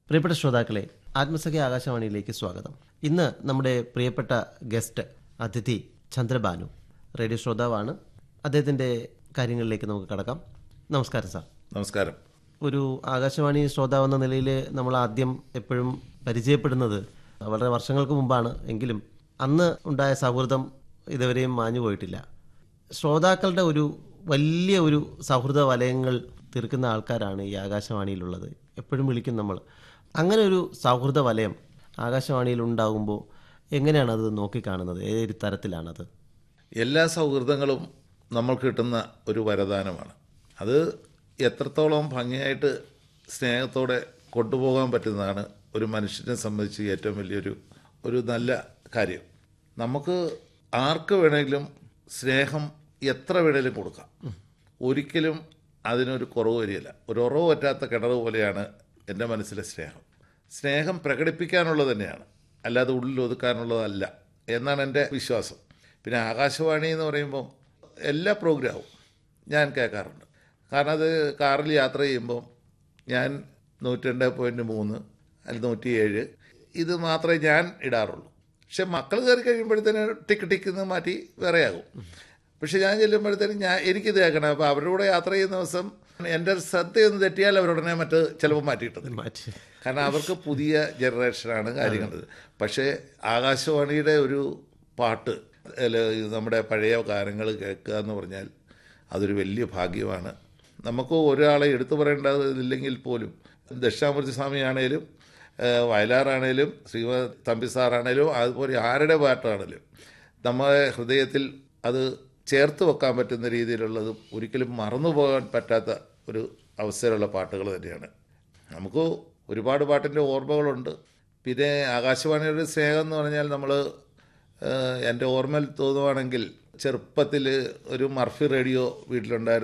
പ്രിയപ്പെട്ട ശ്രോതാക്കളെ, ആത്മസഖ്യ ആകാശവാണിയിലേക്ക് സ്വാഗതം. ഇന്ന് നമ്മുടെ പ്രിയപ്പെട്ട ഗസ്റ്റ് അതിഥി ചന്ദ്രബാനു റേഡിയോ ശ്രോതാവാണ്. അദ്ദേഹത്തിൻ്റെ കാര്യങ്ങളിലേക്ക് നമുക്ക് കടക്കാം. നമസ്കാരം സാർ. നമസ്കാരം. ഒരു ആകാശവാണി ശ്രോതാവെന്ന നിലയിൽ നമ്മൾ ആദ്യം എപ്പോഴും പരിചയപ്പെടുന്നത് വളരെ വർഷങ്ങൾക്ക് മുമ്പാണ്. എങ്കിലും അന്ന് ഉണ്ടായ സൗഹൃദം ഇതുവരെയും മാഞ്ഞു പോയിട്ടില്ല. ശ്രോതാക്കളുടെ ഒരു വലിയ ഒരു സൗഹൃദ വലയങ്ങൾ തീർക്കുന്ന ആൾക്കാരാണ് ഈ ആകാശവാണിയിലുള്ളത്. എപ്പോഴും വിളിക്കും നമ്മൾ. അങ്ങനെ ഒരു സൗഹൃദ വലയം ആകാശവാണിയിൽ ഉണ്ടാകുമ്പോൾ എങ്ങനെയാണത് നോക്കിക്കാണുന്നത്? ഏതൊരു തരത്തിലാണത്? എല്ലാ സൗഹൃദങ്ങളും നമ്മൾ കിട്ടുന്ന ഒരു വരദാനമാണ്. അത് എത്രത്തോളം ഭംഗിയായിട്ട് സ്നേഹത്തോടെ കൊണ്ടുപോകാൻ പറ്റുന്നതാണ് ഒരു മനുഷ്യനെ സംബന്ധിച്ച് ഏറ്റവും വലിയൊരു നല്ല കാര്യം. നമുക്ക് ആർക്ക് വേണമെങ്കിലും സ്നേഹം എത്ര വേണേലും കൊടുക്കാം. ഒരിക്കലും അതിനൊരു കുറവ് വരികയില്ല. ഒരു ഉറവ് പറ്റാത്ത കിണർ പോലെയാണ് എൻ്റെ മനസ്സിലെ സ്നേഹം. സ്നേഹം പ്രകടിപ്പിക്കാനുള്ളത് തന്നെയാണ്, അല്ലാതെ ഉള്ളിൽ ഒതുക്കാനുള്ളതല്ല എന്നാണ് എൻ്റെ വിശ്വാസം. പിന്നെ ആകാശവാണി എന്ന് പറയുമ്പം എല്ലാ പ്രോഗ്രാമും ഞാൻ കേൾക്കാറുണ്ട്. കാരണം അത് കാറിൽ യാത്ര ചെയ്യുമ്പം ഞാൻ 102.3 അല്ലെങ്കിൽ 107 ഇത് മാത്രമേ ഞാൻ ഇടാറുള്ളൂ. പക്ഷെ മക്കൾ കയറി കഴിയുമ്പോഴത്തേന് ടിക്ക് മാറ്റി വേറെയാകും. പക്ഷെ ഞാൻ ചെല്ലുമ്പോഴത്തേനും എനിക്കിത് കേൾക്കണം. അപ്പോൾ അവരുടെ കൂടെ യാത്ര ചെയ്യുന്ന ദിവസം എൻ്റെ ശ്രദ്ധയൊന്ന് തെറ്റിയാൽ അവരുടനെ ചിലപ്പോൾ മാറ്റിയിട്ടത്. കാരണം അവർക്ക് പുതിയ ജനറേഷനാണ് കാര്യങ്ങൾ. പക്ഷേ ആകാശവാണിയുടെ ഒരു പാട്ട് നമ്മുടെ പഴയ ഗാനങ്ങൾ കേൾക്കുക എന്ന് പറഞ്ഞാൽ അതൊരു വലിയ ഭാഗ്യമാണ്. നമുക്ക് ഒരാളെ എടുത്തു പറയേണ്ടതില്ലെങ്കിൽ പോലും ദക്ഷിണാമൂർത്തി സ്വാമിയാണേലും വയലാറാണേലും ശ്രീമത് തമ്പി സാറാണേലും അതുപോലെ ആരുടെ പാട്ടാണേലും നമ്മുടെ ഹൃദയത്തിൽ അത് ചേർത്ത് വെക്കാൻ പറ്റുന്ന രീതിയിലുള്ളതും ഒരിക്കലും മറന്നു പോകാൻ പറ്റാത്ത ഒരു അവസരമുള്ള പാട്ടുകൾ തന്നെയാണ്. നമുക്ക് ഒരുപാട് പാട്ടിൻ്റെ ഓർമ്മകളുണ്ട്. പിന്നെ ആകാശവാണിയുടെ സ്നേഹം എന്ന് പറഞ്ഞാൽ നമ്മൾ എൻ്റെ ഓർമ്മയിൽ തോന്നുവാണെങ്കിൽ ചെറുപ്പത്തിൽ ഒരു മർഫി റേഡിയോ വീട്ടിലുണ്ടായിരുന്നു.